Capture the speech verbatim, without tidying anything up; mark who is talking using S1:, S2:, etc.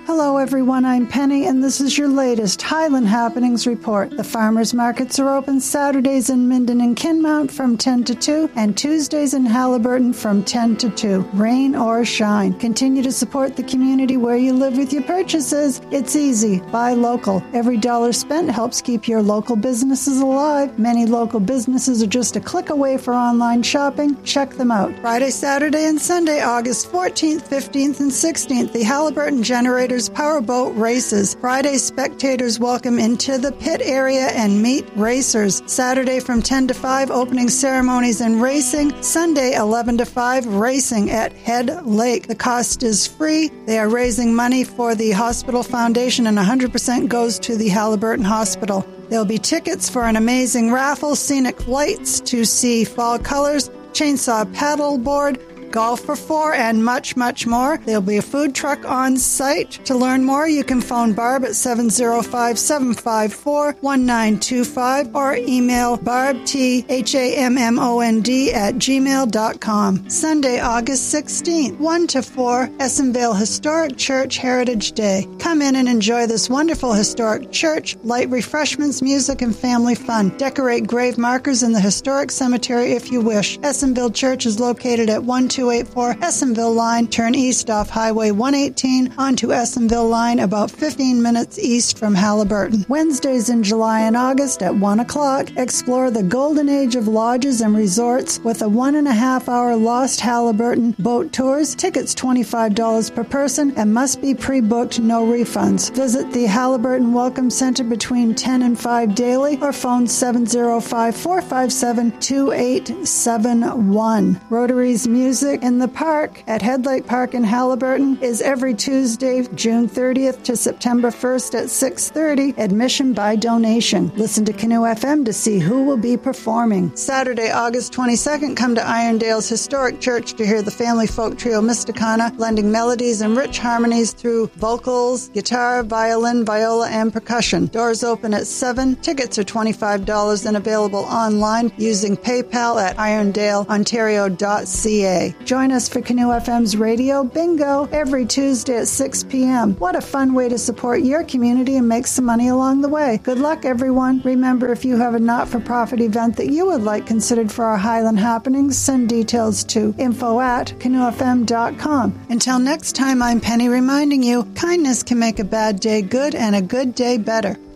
S1: Hello everyone, I'm Penny and this is your latest Highland Happenings report. The farmers markets are open Saturdays in Minden and Kinmount from ten to two and Tuesdays in Haliburton from ten to two. Rain or shine. Continue to support the community where you live with your purchases. It's easy. Buy local. Every dollar spent helps keep your local businesses alive. Many local businesses are just a click away for online shopping. Check them out. Friday, Saturday, and Sunday, August fourteenth, fifteenth, and sixteenth, the Haliburton Generators Powerboat Races. Friday, spectators welcome into the pit area and meet racers. Saturday from ten to five, opening ceremonies and racing. Sunday, eleven to five, racing at Head Lake. The cost is free. They are raising money for the Hospital Foundation and one hundred percent goes to the Haliburton Hospital. There'll be tickets for an amazing raffle, scenic lights to see fall colors, chainsaw paddleboard, golf for four, and much, much more. There'll be a food truck on site. To learn more, you can phone Barb at seven oh five, seven five four, one nine two five or email Barb, T H A M M O N D, at gmail dot com. Sunday, August sixteenth, one to four, Essenvale Historic Church Heritage Day. Come in and enjoy this wonderful historic church, light refreshments, music, and family fun. Decorate grave markers in the historic cemetery if you wish. Essenvale Church is located at one two eight four Essenville Line. Turn east off Highway one eighteen onto Essenville Line, about fifteen minutes east from Haliburton. Wednesdays in July and August at one o'clock, explore the golden age of lodges and resorts with a one and a half hour Lost Haliburton boat tours. Tickets twenty-five dollars per person and must be pre-booked, no refunds. Visit the Haliburton Welcome Center between ten and five daily or phone seven oh five, four five seven, two eight seven one. Rotary's Music in the Park at Head Lake Park in Haliburton is every Tuesday, June thirtieth to September first at six thirty. Admission by donation. Listen to Canoe F M to see who will be performing. Saturday, August twenty-second, come to Irondale's Historic Church to hear the family folk trio Mysticana blending melodies and rich harmonies through vocals, guitar, violin, viola, and percussion. Doors open at seven. Tickets are twenty-five dollars and available online using PayPal at irondale ontario dot c a. Join us for Canoe F M's Radio Bingo every Tuesday at six p.m. What a fun way to support your community and make some money along the way. Good luck, everyone. Remember, if you have a not-for-profit event that you would like considered for our Highland Happenings, send details to info at canoe f m dot com. Until next time, I'm Penny reminding you, kindness can make a bad day good and a good day better.